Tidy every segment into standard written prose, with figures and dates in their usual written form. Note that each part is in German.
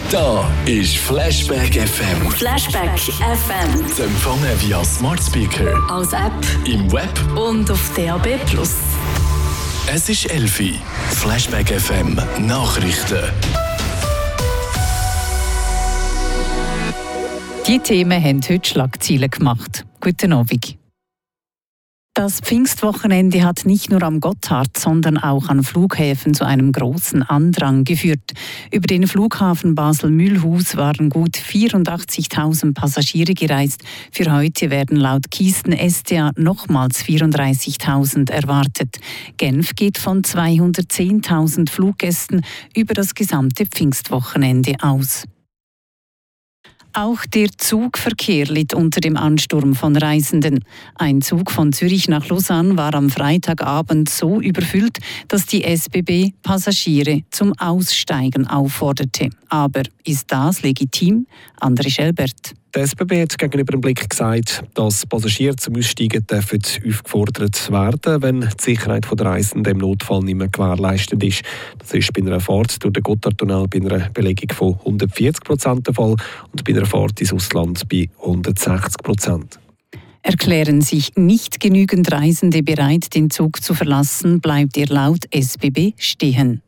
Da ist Flashback FM. Flashback FM. Zu empfangen via Smart Speaker, Als App im Web. und auf DAB+. Es ist 11 Uhr. Flashback FM Nachrichten. Die Themen haben heute Schlagzeilen gemacht. Guten Abend. Das Pfingstwochenende hat nicht nur am Gotthard, sondern auch an Flughäfen zu einem großen Andrang geführt. Über den Flughafen Basel-Mühlhus waren gut 84.000 Passagiere gereist. Für heute werden laut Kisten SDA nochmals 34.000 erwartet. Genf geht von 210.000 Fluggästen über das gesamte Pfingstwochenende aus. Auch der Zugverkehr litt unter dem Ansturm von Reisenden. Ein Zug von Zürich nach Lausanne war am Freitagabend so überfüllt, dass die SBB Passagiere zum Aussteigen aufforderte. Aber ist das legitim? André Schelbert. Die SBB hat gegenüber dem Blick gesagt, dass Passagiere zum Aussteigen dürfen aufgefordert werden, wenn die Sicherheit der Reisenden im Notfall nicht mehr gewährleistet ist. Das ist bei einer Fahrt durch den Gotthardtunnel bei einer Belegung von 140% der Fall und bei einer Fahrt ins Ausland bei 160%. Erklären sich nicht genügend Reisende bereit, den Zug zu verlassen, bleibt er laut SBB stehen.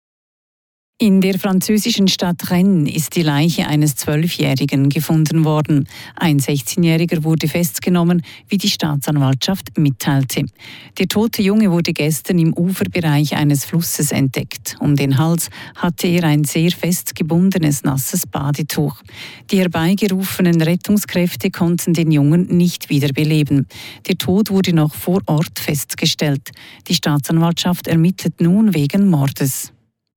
In der französischen Stadt Rennes ist die Leiche eines 12-Jährigen gefunden worden. Ein 16-Jähriger wurde festgenommen, wie die Staatsanwaltschaft mitteilte. Der tote Junge wurde gestern im Uferbereich eines Flusses entdeckt. Um den Hals hatte er ein sehr fest gebundenes nasses Badetuch. Die herbeigerufenen Rettungskräfte konnten den Jungen nicht wiederbeleben. Der Tod wurde noch vor Ort festgestellt. Die Staatsanwaltschaft ermittelt nun wegen Mordes.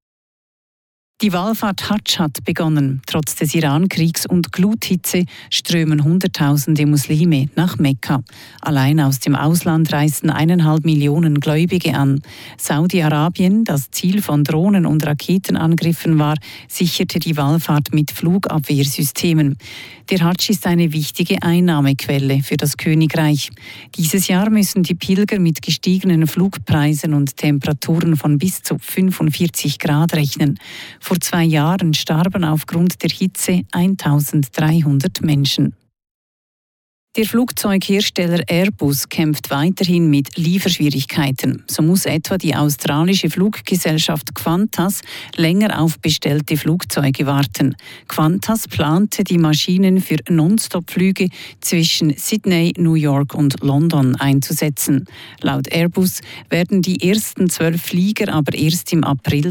Die Wallfahrt Hadsch hat begonnen. Trotz des Iran-Kriegs und Gluthitze strömen Hunderttausende Muslime nach Mekka. Allein aus dem Ausland reisten 1,5 Millionen Gläubige an. Saudi-Arabien, das Ziel von Drohnen- und Raketenangriffen war, sicherte die Wallfahrt mit Flugabwehrsystemen. Der Hadsch ist eine wichtige Einnahmequelle für das Königreich. Dieses Jahr müssen die Pilger mit gestiegenen Flugpreisen und Temperaturen von bis zu 45 Grad rechnen. Vor 2 Jahren starben aufgrund der Hitze 1.300 Menschen. Der Flugzeughersteller Airbus kämpft weiterhin mit Lieferschwierigkeiten. So muss etwa die australische Fluggesellschaft Qantas länger auf bestellte Flugzeuge warten. Qantas plante die Maschinen für Non-Stop-Flüge zwischen Sydney, New York und London einzusetzen. Laut Airbus werden die ersten 12 Flieger aber erst im April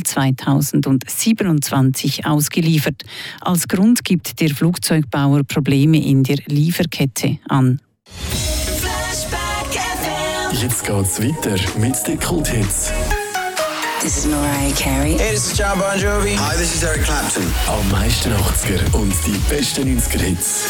2027 ausgeliefert. Als Grund gibt der Flugzeugbauer Probleme in der Lieferkette an. Jetzt geht's weiter mit den Kulthits. This is Mariah Carey. Hey, this is John Bon Jovi. Hi, this is Eric Clapton. Am meisten 80er und die besten 90er Hits.